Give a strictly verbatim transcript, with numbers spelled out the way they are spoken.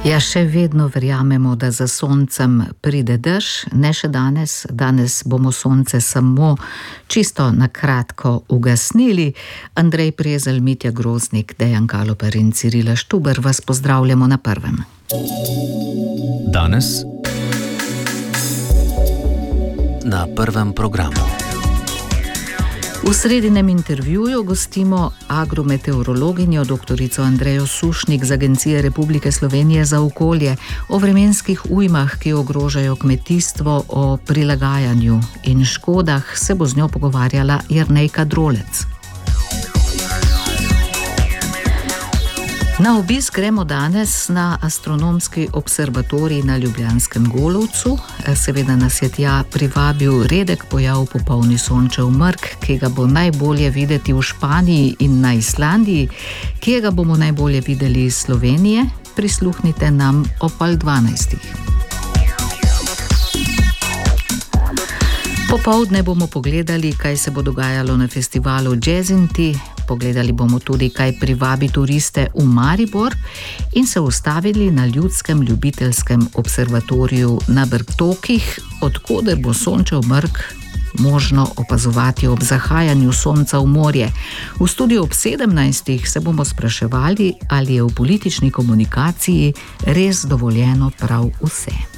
Ja, še vedno verjamemo, da za soncem pride dež, ne še danes. Danes bomo sonce samo čisto na kratko ugasnili. Andrej Prezelj, Mitja Groznik, Dejan Galoper in Cirila Štuber vas pozdravljamo na Prvem. Danes na Prvem programu. V sredinem intervjuju gostimo agrometeorologinjo doktorico Andrejo Sušnik z Agencije Republike Slovenije za okolje o vremenskih ujmah, ki ogrožajo kmetijstvo, o prilagajanju in škodah se bo z njo pogovarjala Jernejka Drolec. Na obisk gremo danes na astronomski observatorij na Ljubljanskem Golovcu. Seveda nas je tja privabil redek pojav popolni sončev mrk, ki ga bo najbolje videti v Španiji in na Islandiji, ki ga bomo najbolje videli iz Slovenije. Prisluhnite nam ob pol dvanajstih. Popoldne bomo pogledali, kaj se bo dogajalo na festivalu Jazzinti. Pogledali bomo tudi, kaj privabi turiste v Maribor in se ustavili na Ljudskem ljubiteljskem observatoriju na Brtokih, od koder bo sončev mrk možno opazovati ob zahajanju sonca v morje. V studiu ob sedemnajstih se bomo spraševali, ali je v politični komunikaciji res dovoljeno prav vse.